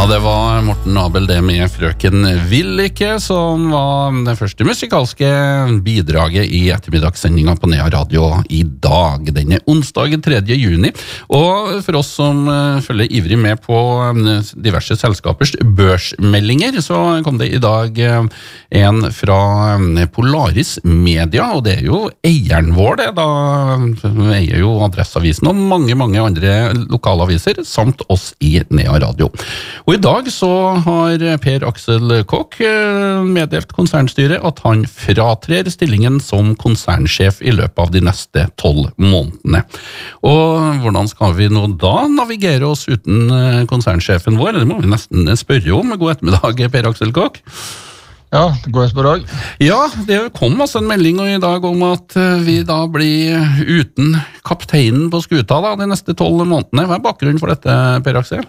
det var Morten Abel det med Frøken Vil ikke, som var det første musikalske bidraget i ettermiddagssendingen på Nea Radio i dag. Denne onsdag 3. juni. Og for oss som følger ivrig med på diverse selskapers børsmeldinger, så kom det i dag en fra Polaris Media, og det jo eieren vår det, da eier jo Adresseavisen og mange andre lokalaviser, samt oss i Nea Radio. Og i dag så har Per Aksel Kokk meddelt konsernstyret at han fratrer stillingen som konsernsjef i løpet av de neste 12 månedene. Og hvordan skal vi nå da navigere oss uten konsernsjefen vår? Det må vi nesten spørre om. God ettermiddag, Per Aksel Kokk. Ja, god ettermiddag. Ja, det kom altså en melding i dag om at vi da blir uten kapteinen på skuta da, de neste 12 månedene. Hva er bakgrunnen for dette, Per Aksel?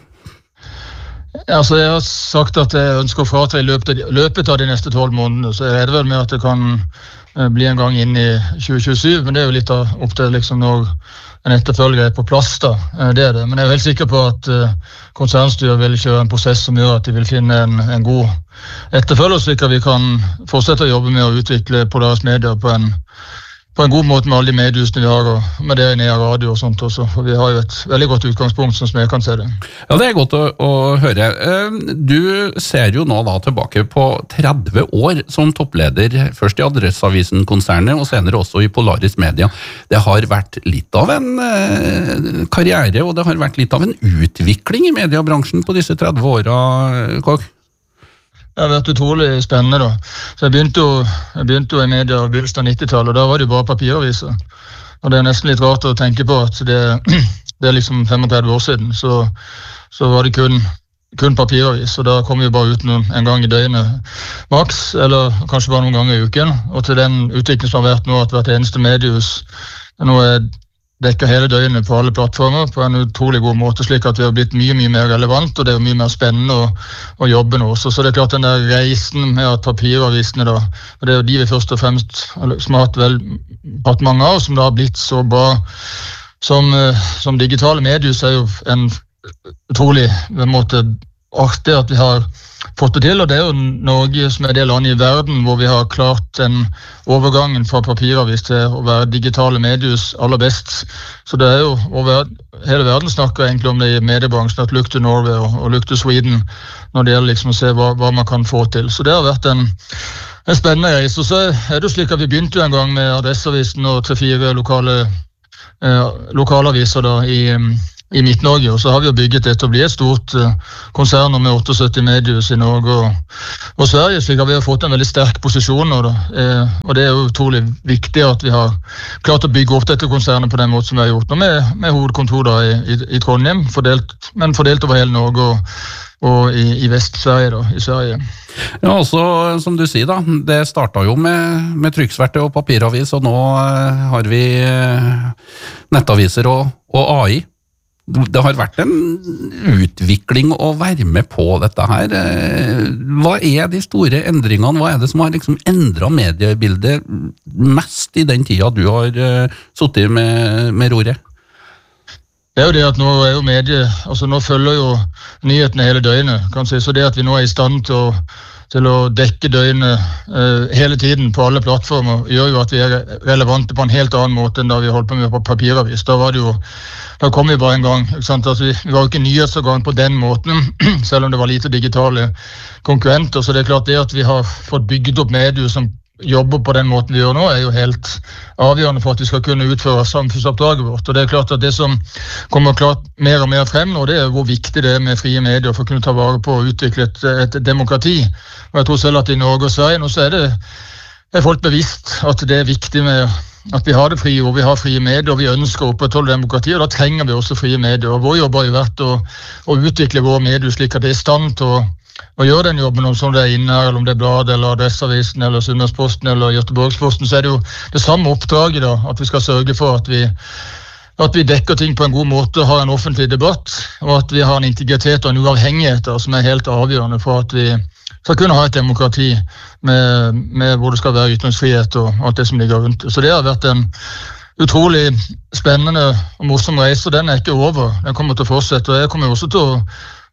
Altså, jeg har sagt at jeg ønsker å fratre i løpet av de neste 12 månedene, så jeg er vel med at det kan bli en gang inn i 2027, men det er jo litt opp til liksom når en etterfølger er på plass da, det er det. Men jeg er helt sikker på at konsernstyret vil kjøre en prosess som gjør at de vil finne en god etterfølger, slik at vi kan fortsette å jobbe med å utvikle Polaris Media på en god måte med alle de mediehusene vi har, og med det i Nea Radio og sånt også, for vi har jo et veldig godt utgangspunkt som jeg kan se det. Ja, det er godt å høre. Du ser jo nå da tilbake på 30 år som toppleder, først i Adresseavisen-konsernet, og senere også i Polaris Media. Det har vært litt av en karriere, og det har vært litt av en utvikling i mediebransjen på disse 30 årene, Kokk. Det har vært utrolig spennende da. Så jeg begynte jo i media i begynnelsen av 90-tallet, og da var det jo bare papiraviser. Og det er nesten litt rart å tenke på at det er liksom 35 år siden, så var det kun papiravis, og da kom vi bare ut en gang i døgnet maks, eller kanskje bare noen ganger i uken. Og til den utviklingen som har vært nå, at hvert eneste mediehus nå dekker hele døgnet på alle plattformer på en utrolig god måte, slik at vi har blitt mye mer relevant, og det er mye mer spennende å jobbe nå også. Så det er klart den der reisen med at papiravisene da, og det er jo de vi først og fremst som har hatt mange av, som da har blitt så bra som digitale mediehus, er jo en utrolig måte artig at vi har fått det til, og det er jo Norge som er det landet i verden hvor vi har klart den overgangen fra papiravis til å være digitale mediehus aller best. Så det er jo, hele verden snakker egentlig om det i mediebransjen, at look to Norway og look to Sweden, når det gjelder liksom å se hva man kan få til. Så det har vært en spennende reise. Og så er det jo slik at vi begynte jo en gang med Adresseavisen og 3-4 lokalaviser da i Midt-Norge, og så har vi jo bygget det til å bli et stort konsern med 78 mediehus i Norge og Sverige, slik at vi har fått en veldig sterk posisjon nå da. Og det er jo utrolig viktig at vi har klart å bygge opp dette konsernet på den måten som vi har gjort nå, med hovedkontor da i Trondheim, men fordelt over hele Norge og i Vest-Sverige da, i Sverige. Ja, også som du sier da, det startet jo med trykksverte og papiravis, og nå har vi nettaviser og AI. Det har vært en utvikling å være med på dette her. Hva er de store endringene? Hva er det som har liksom endret mediebildet mest i den tida du har suttet med roret? Det er jo det at nå er jo nå følger jo nyhetene hele døgnet, kan si. Så det at vi nå er i stand til å dekke døgnet hele tiden på alle plattformer, gjør jo at vi er relevante på en helt annen måte enn da vi holdt på med på papiravis. Da kom vi bare en gang, ikke sant? Altså, vi var jo ikke nyhetsorgan på den måten, selv om det var lite digitale konkurrenter, så det er klart det at vi har fått bygget opp medier som jobber på den måten vi gjør nå, er jo helt avgjørende for at vi skal kunne utføre samfunnsoppdraget vårt. Og det er klart at det som kommer klart mer og mer frem nå, det er hvor viktig det er med frie medier for å kunne ta vare på og utvikle et demokrati. Og jeg tror selv at i Norge og Sverige nå så er folk bevisst at det er viktig med at vi har det frie, og vi har frie medier, og vi ønsker å opprettholde demokrati, og da trenger vi også frie medier. Og vår jobb har jo vært å utvikle våre medier slik at det er i stand til å gjøre den jobben, om det er inne her, eller om det er Bladet, eller Adresseavisen, eller Sunnmørsposten, eller Göteborgsposten, så er det jo det samme oppdraget da, at vi skal sørge for at vi dekker ting på en god måte, har en offentlig debatt, og at vi har en integritet og en uavhengighet som er helt avgjørende for at vi skal kunne ha et demokrati med hvor det skal være ytringsfrihet og alt det som ligger rundt. Så det har vært en utrolig spennende og morsom reise, og den er ikke over. Den kommer til å fortsette, og jeg kommer også til å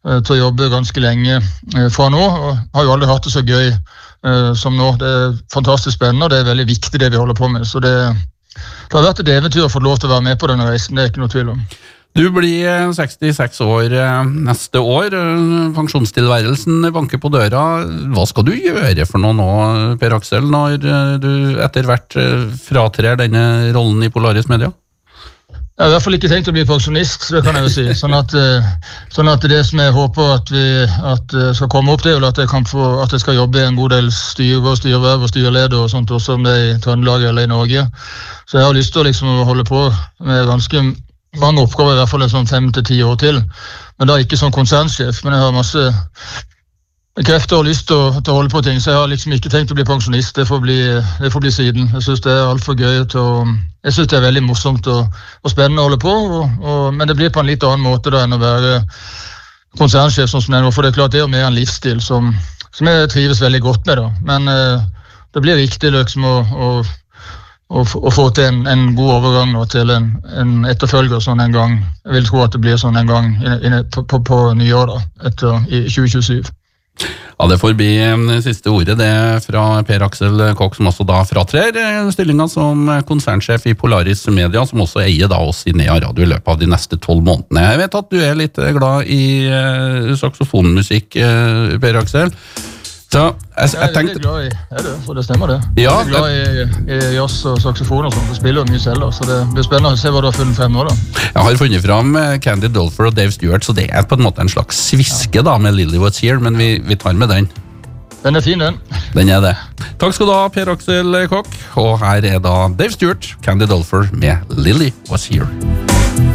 til å jobbe ganske lenge fra nå, og har jo aldri hatt det så gøy som nå. Det fantastisk spennende, og det veldig viktig det vi holder på med. Så det har vært et eventyr å få lov til å være med på denne reisen, det ikke noe tvil om. Du blir 66 år neste år. Pensjonstilværelsen banker på døra. Hva skal du gjøre for noe nå, Per Aksel, når du etter hvert fratrer denne rollen i Polaris Media? Jeg har i hvert fall ikke tenkt å bli pensjonist, det kan jeg jo si. Sånn at det som jeg håper at skal komme opp, det er jo at jeg skal jobbe i en god del styreverv og styreleder og sånt, også om det er i Trøndelag eller i Norge. Så jeg har lyst til å liksom holde på med ganske mange oppgaver, i hvert fall sånn 5 til 10 år til. Men da ikke som konsernsjef, men jeg har masse krefter og lyst til å holde på ting, så jeg har liksom ikke tenkt å bli pensjonist. Det får bli siden. Jeg synes det er alt for gøy jeg synes det er veldig morsomt og spennende å holde på, men det blir på en litt annen måte da enn å være konsernsjef sånn som det er nå, for det er klart det er jo mer en livsstil som jeg trives veldig godt med da. Men det blir viktig liksom å få til en god overgang nå, til en etterfølger sånn en gang. Jeg vil tro at det blir sånn en gang på nyår da, i 2027. Ja, det får bli siste ordet, det fra Per Aksel Kokk, som også da fratrer stillingen som konsernsjef i Polaris Media, som også eier da oss i Nea Radio i løpet av de neste 12 månedene. Jeg vet at du er litt glad i saksofonmusikk, Per Aksel. Så jeg tenkte... Jeg er veldig glad i det, for det stemmer det. Ja, jeg er glad i jazz og saksofon og sånt, jeg spiller mye selv, så det blir spennende å se hva du har funnet frem nå da. Jeg har funnet frem Candy Dulfer og Dave Stewart, så det er på en måte en slags sviske da med Lily Was Here, men vi tar med den. Den er fin, den. Den er det. Takk skal du ha, Per Aksel Kokk, og her er da Dave Stewart, Candy Dulfer med Lily Was Here.